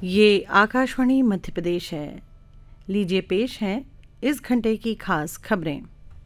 ये आकाशवाणी मध्य प्रदेश है। लीजिए पेश हैं इस घंटे की खास खबरें।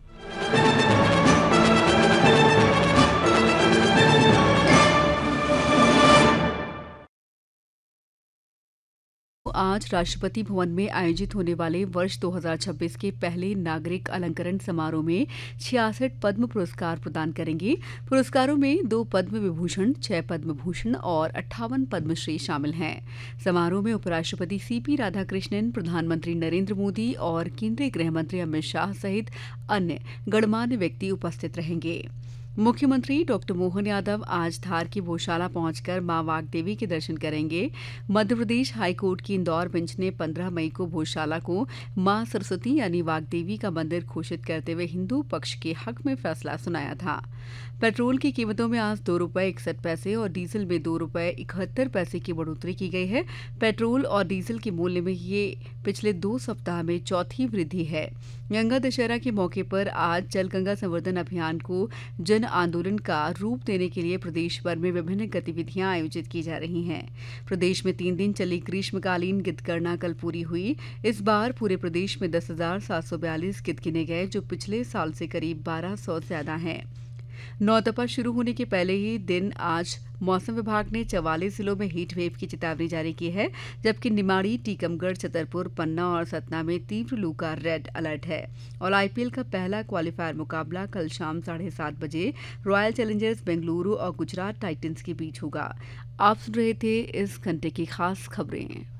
आज राष्ट्रपति भवन में आयोजित होने वाले वर्ष 2026 के पहले नागरिक अलंकरण समारोह में 66 पद्म पुरस्कार प्रदान करेंगे। पुरस्कारों में 2 पद्म विभूषण, 6 पद्म भूषण और 58 पद्मश्री शामिल हैं। समारोह में उपराष्ट्रपति सीपी राधाकृष्णन, प्रधानमंत्री नरेंद्र मोदी और केंद्रीय गृह मंत्री अमित शाह सहित अन्य गणमान्य व्यक्ति उपस्थित रहेंगे। मुख्यमंत्री डॉक्टर मोहन यादव आज धार की गौशाला पहुंचकर मां वाग्देवी के दर्शन करेंगे। मध्य प्रदेश हाईकोर्ट की इंदौर बेंच ने 15 मई को गौशाला को मां सरस्वती यानी वाग्देवी का मंदिर घोषित करते हुए हिंदू पक्ष के हक में फैसला सुनाया था। पेट्रोल की कीमतों में आज ₹2.61 और डीजल में ₹2.71 की बढ़ोतरी की गई है। पेट्रोल और डीजल के मूल्य में ये पिछले 2 सप्ताह में चौथी वृद्धि है। गंगा दशहरा के मौके पर आज जल गंगा संवर्धन अभियान को जन आंदोलन का रूप देने के लिए प्रदेश भर में विभिन्न गतिविधियां आयोजित की जा रही हैं। प्रदेश में 3 दिन चली ग्रीष्मकालीन गिद्धगणना कल पूरी हुई। इस बार पूरे प्रदेश में 10,742 गिद्ध गिने गए, जो पिछले साल से करीब 1,200 ज्यादा हैं। नौतपा शुरू होने के पहले ही दिन आज मौसम विभाग ने 44 जिलों में हीट वेव की चेतावनी जारी की है, जबकि निमाड़ी, टीकमगढ़, छतरपुर, पन्ना और सतना में तीव्र लू का रेड अलर्ट है। और आईपीएल का पहला क्वालिफायर मुकाबला कल शाम 7:30 बजे रॉयल चैलेंजर्स बेंगलुरु और गुजरात टाइटंस के बीच होगा। आप सुन रहे थे इस घंटे की खास खबरें।